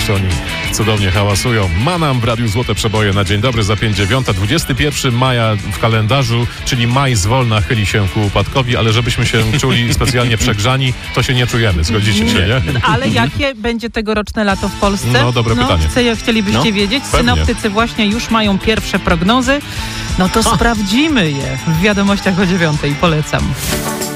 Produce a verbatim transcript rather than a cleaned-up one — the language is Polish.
oczywiście oni cudownie hałasują. Manam w Radiu Złote Przeboje na dzień dobry za pięć dziewiąta. dwudziestego pierwszego maja w kalendarzu, czyli maj zwolna chyli się ku upadkowi, ale żebyśmy się czuli specjalnie przegrzani, to się nie czujemy. Zgodzicie się, nie? Ale jakie będzie tegoroczne lato w Polsce? No, dobre no, pytanie. Chce, chcielibyście No, wiedzieć? pewnie. Synoptycy właśnie już mają pierwsze prognozy. No to sprawdzimy je w wiadomościach o dziewiątej. Polecam.